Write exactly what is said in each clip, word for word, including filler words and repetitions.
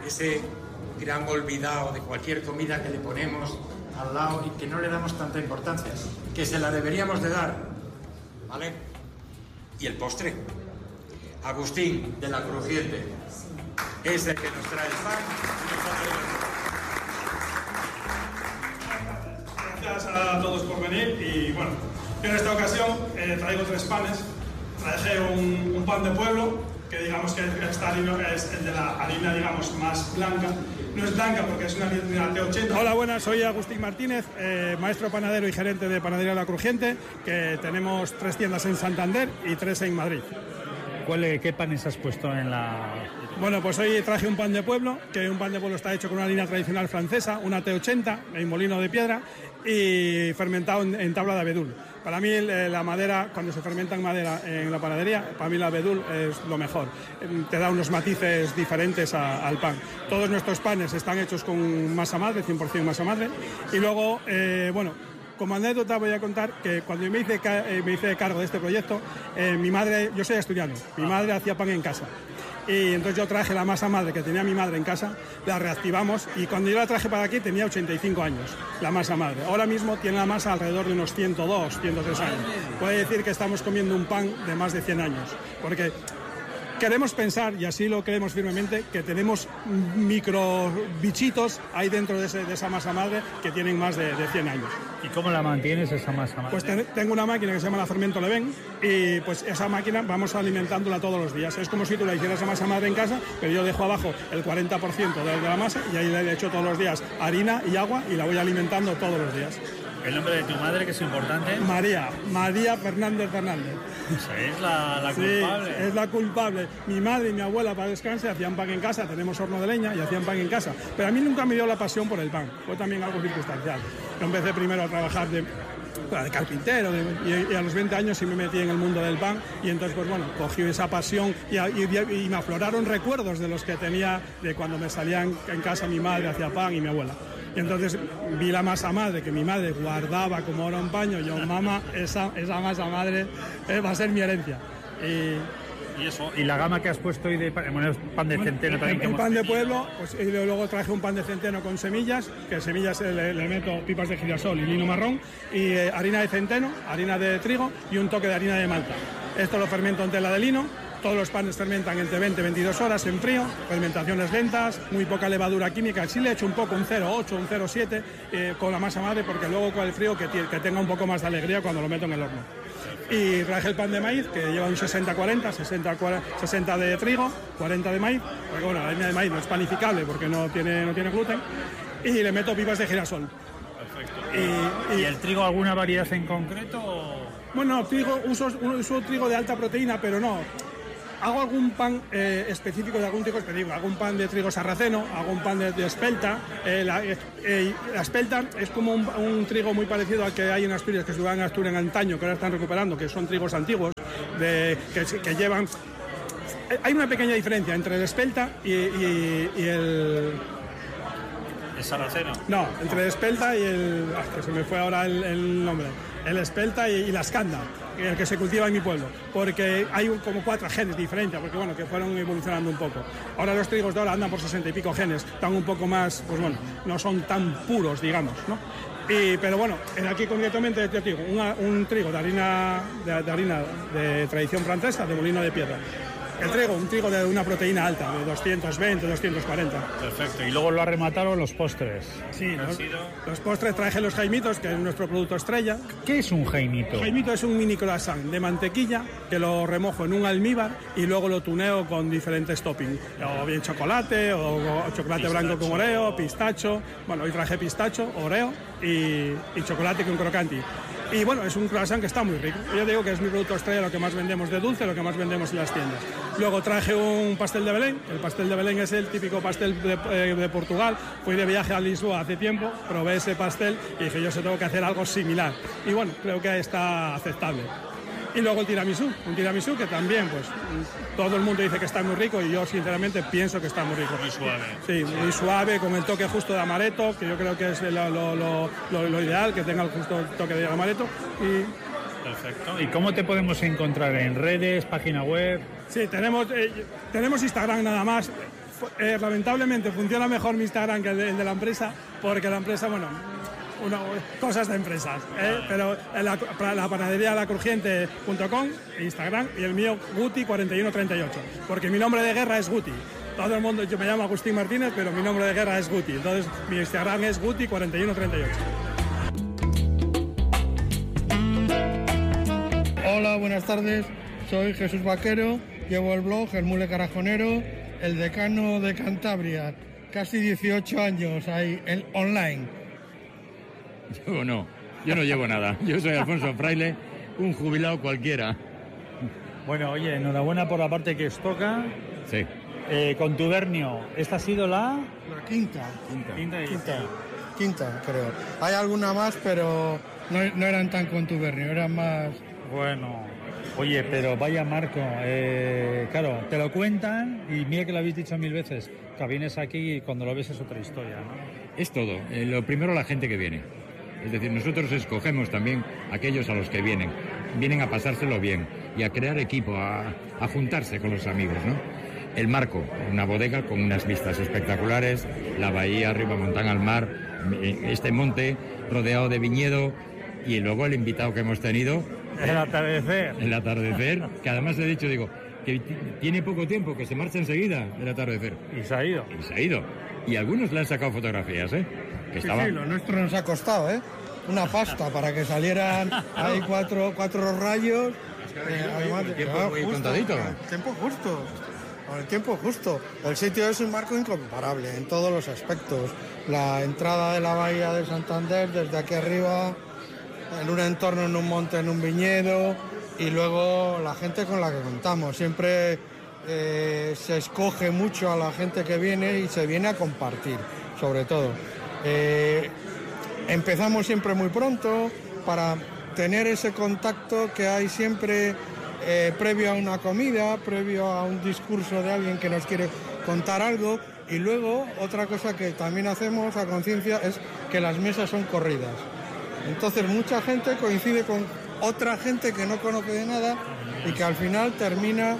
ese gran olvidado de cualquier comida que le ponemos al lado y que no le damos tanta importancia, que se la deberíamos de dar, ¿vale? Y el postre, Agustín de la Crujiente, es el que nos trae el pan. Gracias a todos por venir y bueno, yo en esta ocasión eh, traigo tres panes. Traje un, un pan de pueblo, que digamos que esta harina es el de la harina, digamos, más blanca. No es blanca porque es una harina T ochenta. Hola, buenas, soy Agustín Martínez, eh, maestro panadero y gerente de Panadería La Crujiente, que tenemos tres tiendas en Santander y tres en Madrid. ¿Cuál, ¿Qué panes has puesto en la...? Bueno, pues hoy traje un pan de pueblo, que un pan de pueblo está hecho con una harina tradicional francesa, una T ochenta, en molino de piedra, y fermentado en, en tabla de abedul. Para mí la madera, cuando se fermenta en madera en la panadería, para mí el abedul es lo mejor. Te da unos matices diferentes a, al pan. Todos nuestros panes están hechos con masa madre, cien por ciento masa madre. Y luego, eh, bueno, como anécdota voy a contar que cuando me hice, eh, me hice cargo de este proyecto, eh, mi madre, yo soy asturiano, mi madre hacía pan en casa. Y entonces yo traje la masa madre que tenía mi madre en casa, la reactivamos y cuando yo la traje para aquí tenía ochenta y cinco años, la masa madre. Ahora mismo tiene la masa alrededor de unos ciento dos, ciento tres años. Puede decir que estamos comiendo un pan de más de cien años, porque queremos pensar, y así lo creemos firmemente, que tenemos micro bichitos ahí dentro de, ese, de esa masa madre que tienen más de, de cien años. ¿Y cómo la mantienes esa masa madre? Pues te, tengo una máquina que se llama la Fermento Leven y pues esa máquina vamos alimentándola todos los días. Es como si tú la hicieras esa masa madre en casa, pero yo dejo abajo el cuarenta por ciento de, de la masa y ahí le echo todos los días harina y agua y la voy alimentando todos los días. ¿El nombre de tu madre, que es importante? María, María Fernández Fernández. ¿Es la, la culpable? Sí, es la culpable. Mi madre y mi abuela, para descanse, hacían pan en casa, tenemos horno de leña y hacían pan en casa. Pero a mí nunca me dio la pasión por el pan, fue también algo circunstancial. Yo empecé primero a trabajar de, de carpintero de, y, y a los veinte años sí me metí en el mundo del pan y entonces, pues bueno, cogí esa pasión y, y, y me afloraron recuerdos de los que tenía de cuando me salían en casa mi madre hacía pan y mi abuela. Y entonces vi la masa madre que mi madre guardaba como oro en paño. Yo, mamá, esa, esa masa madre eh, va a ser mi herencia. Y, ¿Y eso? ¿Y la gama que has puesto hoy de pan, bueno, pan de centeno? Bueno, también el pan de pueblo, pues, y luego traje un pan de centeno con semillas, que semillas le, le meto pipas de girasol y lino marrón, y eh, harina de centeno, harina de trigo y un toque de harina de malta. Esto lo fermento en tela de lino. Todos los panes fermentan entre veinte y veintidós horas en frío, fermentaciones lentas, muy poca levadura química. Sí le he hecho un poco, un cero coma ocho, un cero coma siete eh, con la masa madre, porque luego con el frío que, que tenga un poco más de alegría cuando lo meto en el horno. Y traje el pan de maíz, que lleva un sesenta cuarenta, sesenta de trigo, cuarenta de maíz, porque bueno, la harina de maíz no es panificable porque no tiene, no tiene gluten, y le meto pipas de girasol. Perfecto. ¿Y, y, ¿Y el trigo alguna variedad en concreto? O... Bueno, trigo, uso, uso trigo de alta proteína, pero no. Hago algún pan eh, específico de algún trigo específico, algún pan de trigo sarraceno, hago un pan de, de espelta. Eh, la, eh, la espelta es como un, un trigo muy parecido al que hay en Asturias, que se usaba en Asturias en antaño, que ahora están recuperando, que son trigos antiguos, de, que, que llevan... Hay una pequeña diferencia entre el espelta y, y, y el... ¿El sarraceno? No, entre el espelta y el... Ah, que se me fue ahora el, el nombre. El espelta y, y la escanda, el que se cultiva en mi pueblo, porque hay un, como cuatro genes diferentes, porque bueno, que fueron evolucionando un poco. Ahora los trigos de ahora andan por sesenta y pico genes, están un poco más, pues bueno, no son tan puros, digamos, ¿no? Y, pero bueno, aquí concretamente yo digo, una, un trigo de harina de, de harina de tradición francesa, de molino de piedra. El trigo, un trigo de una proteína alta, de doscientos veinte, doscientos cuarenta. Perfecto, y luego lo arremataron los postres. Sí, los, los postres traje los jaimitos, que es nuestro producto estrella. ¿Qué es un jaimito? El jaimito es un mini croissant de mantequilla, que lo remojo en un almíbar y luego lo tuneo con diferentes toppings. O bien chocolate, o, o chocolate pistacho. Blanco con oreo, pistacho. Bueno, hoy traje pistacho, oreo y, y chocolate con crocanti. Y bueno, es un croissant que está muy rico. Yo digo que es mi producto estrella, lo que más vendemos de dulce, lo que más vendemos en las tiendas. Luego traje un pastel de Belén. El pastel de Belén es el típico pastel de, eh, de Portugal. Fui de viaje a Lisboa hace tiempo, probé ese pastel y dije, yo se tengo que hacer algo similar. Y bueno, creo que está aceptable. Y luego el tiramisú, un tiramisú que también, pues, todo el mundo dice que está muy rico y yo sinceramente pienso que está muy rico. Muy suave. Sí, muy suave, con el toque justo de amaretto, que yo creo que es lo, lo, lo, lo, lo ideal, que tenga el justo toque de amaretto. Y... Perfecto. ¿Y cómo te podemos encontrar? ¿En redes, página web? Sí, tenemos, eh, tenemos Instagram nada más. eh, lamentablemente funciona mejor mi Instagram que el de, el de la empresa, porque la empresa, bueno, una, cosas de empresas, ¿eh? Pero la, la panadería la crujiente punto com, Instagram, y el mío Guti cuarenta y uno treinta y ocho, porque mi nombre de guerra es Guti. Todo el mundo, yo me llamo Agustín Martínez, pero mi nombre de guerra es Guti, entonces mi Instagram es Guti cuarenta y uno treinta y ocho. Hola, buenas tardes, soy Jesús Vaquero, llevo el blog El Mule Carajonero, el decano de Cantabria, casi dieciocho años ahí, el online. Yo no, yo no llevo nada, yo soy Alfonso Fraile, un jubilado cualquiera. Bueno, oye, enhorabuena por la parte que os toca. Sí. Eh, contubernio, ¿esta ha sido la...? La quinta. Quinta. Quinta, quinta, quinta creo. Hay alguna más, pero no, no eran tan contubernio, eran más... Bueno, oye, pero vaya marco, eh, claro, te lo cuentan y mira que lo habéis dicho mil veces, que vienes aquí y cuando lo ves es otra historia, ¿no? Es todo, eh, lo primero la gente que viene. Es decir, nosotros escogemos también aquellos a los que vienen. Vienen a pasárselo bien y a crear equipo, a, a juntarse con los amigos, ¿no? El marco, una bodega con unas vistas espectaculares, la bahía, arriba Montán al mar, este monte rodeado de viñedo y luego el invitado que hemos tenido... El atardecer. El atardecer, que además he dicho, digo, que tiene poco tiempo, que se marcha enseguida el atardecer. Y se ha ido. Y se ha ido. Y algunos le han sacado fotografías, ¿eh? Que sí, estaba... sí, lo nuestro nos ha costado, ¿eh? Una pasta para que salieran ahí cuatro, cuatro rayos. Eh, además, el tiempo muy contadito. El tiempo justo. Con el tiempo justo. El sitio es un marco incomparable en todos los aspectos. La entrada de la bahía de Santander desde aquí arriba, en un entorno, en un monte, en un viñedo, y luego la gente con la que contamos. Siempre eh, se escoge mucho a la gente que viene y se viene a compartir, sobre todo. Eh, empezamos siempre muy pronto para tener ese contacto que hay siempre eh, previo a una comida, previo a un discurso de alguien que nos quiere contar algo, y luego otra cosa que también hacemos a conciencia es que las mesas son corridas. Entonces mucha gente coincide con otra gente que no conoce de nada y que al final termina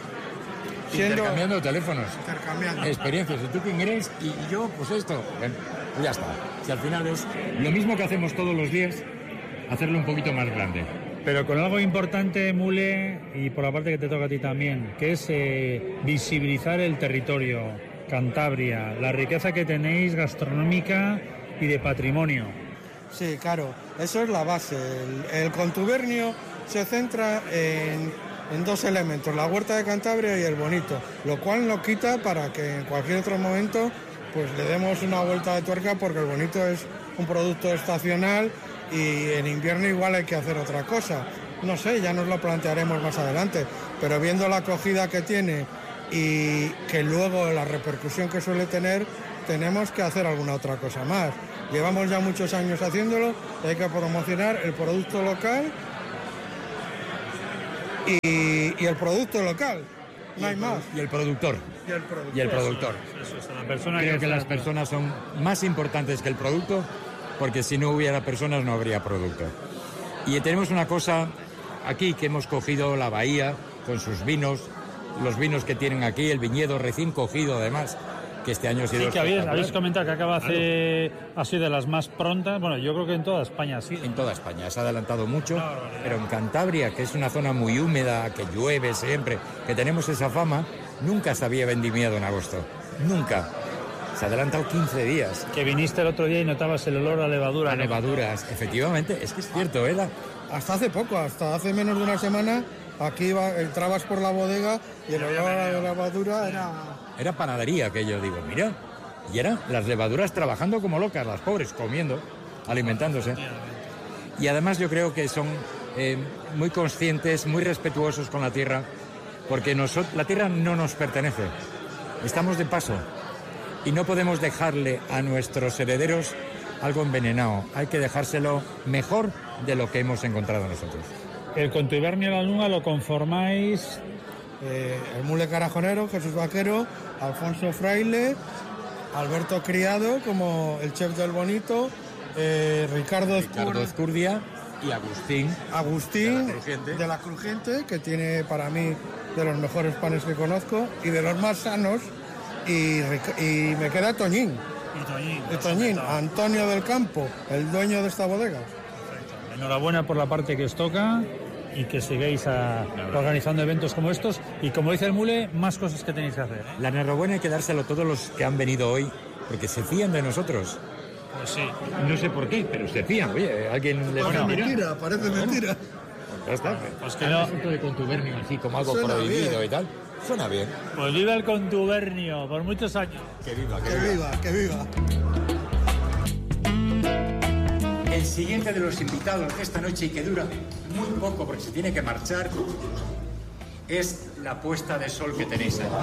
siendo... Intercambiando teléfonos, intercambiando experiencias. ¿Y tú quién eres? Y yo, pues esto. Bueno, pues ya está. Si al final es lo mismo que hacemos todos los días, hacerlo un poquito más grande. Pero con algo importante, Mule, y por la parte que te toca a ti también, que es eh, visibilizar el territorio, Cantabria, la riqueza que tenéis gastronómica y de patrimonio. Sí, claro, eso es la base. El, el contubernio se centra en, en dos elementos, la huerta de Cantabria y el bonito, lo cual no quita para que en cualquier otro momento pues le demos una vuelta de tuerca, porque el bonito es un producto estacional y en invierno igual hay que hacer otra cosa. No sé, ya nos lo plantearemos más adelante, pero viendo la acogida que tiene y que luego la repercusión que suele tener, tenemos que hacer alguna otra cosa más. Llevamos ya muchos años haciéndolo, hay que promocionar el producto local y, y el producto local, no hay más. Y el productor. Y el productor. Y el productor. Eso es, la persona Creo que, que las personas son más importantes que el producto, porque si no hubiera personas no habría producto. Y tenemos una cosa aquí que hemos cogido la bahía con sus vinos, los vinos que tienen aquí, el viñedo recién cogido además, que este año ha sido... Sí, que habéis, habéis comentado que acaba hace, ha sido de las más prontas, bueno, yo creo que en toda España sí. En toda España, se ha adelantado mucho, pero en Cantabria, que es una zona muy húmeda, que llueve siempre, que tenemos esa fama, nunca se había vendimiado en agosto, nunca. Se ha adelantado quince días. Que viniste el otro día y notabas el olor a levadura. A ¿no? levaduras, efectivamente, es que es cierto, ¿eh? Hasta hace poco, hasta hace menos de una semana, aquí iba, entrabas por la bodega y el olor a la levadura era... Era panadería aquello, digo, mira, y eran las levaduras trabajando como locas, las pobres, comiendo, alimentándose. Y además yo creo que son eh, muy conscientes, muy respetuosos con la tierra, porque nosotros, la tierra no nos pertenece, estamos de paso y no podemos dejarle a nuestros herederos algo envenenado, hay que dejárselo mejor de lo que hemos encontrado nosotros. El contubernio de la Lunga lo conformáis... Eh, el Mule Carajonero, Jesús Vaquero, Alfonso Fraile, Alberto Criado como el chef del bonito, eh, Ricardo, Ricardo Ezcurdia y Agustín. Agustín de la, Crujiente. de la Crujiente, que tiene para mí de los mejores panes que conozco y de los más sanos, y, y me queda Toñín. Y Toñín. Y Toñín, Antonio del Campo, el dueño de esta bodega. Perfecto. Enhorabuena por la parte que os toca y que sigáis a, organizando eventos como estos y, como dice el Mule, más cosas que tenéis que hacer, ¿eh? La enhorabuena hay que dárselo a todos los que han venido hoy, porque se fían de nosotros. Pues sí. No sé por qué, pero se fían. Oye, alguien les Parece mira. mentira, parece mentira. Ya está. Pues que no. Un punto de contubernio así como algo Suena prohibido bien. y tal. Suena bien. Pues viva el contubernio por muchos años. Que viva, Que viva, que viva. El siguiente de los invitados de esta noche, y que dura muy poco porque se tiene que marchar, es la puesta de sol que tenéis ahí.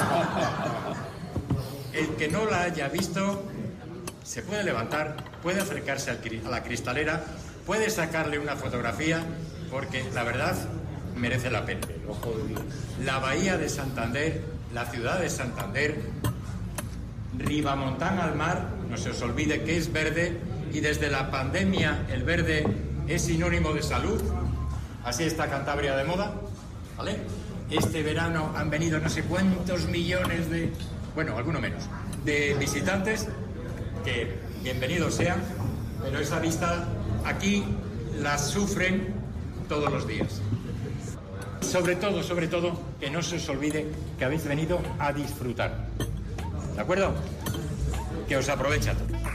El que no la haya visto se puede levantar, puede acercarse al cri- a la cristalera, puede sacarle una fotografía, porque la verdad merece la pena. La bahía de Santander, la ciudad de Santander, Ribamontán al mar, no se os olvide que es verde, y desde la pandemia el verde es sinónimo de salud. Así está Cantabria de moda, ¿vale? Este verano han venido no sé cuántos millones de, bueno, alguno menos, de visitantes, que bienvenidos sean, pero esa vista aquí la sufren todos los días. Sobre todo, sobre todo, que no se os olvide que habéis venido a disfrutar. ¿De acuerdo? Que os aprovecha.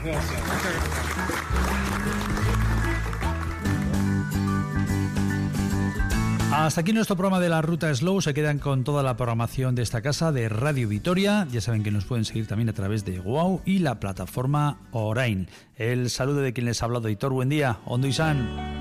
Hasta aquí nuestro programa de la Ruta Slow. Se quedan con toda la programación de esta casa de Radio Vitoria. Ya saben que nos pueden seguir también a través de Wow y la plataforma Orain. El saludo de quien les ha hablado, Hitor. Buen día. Ondo Izan.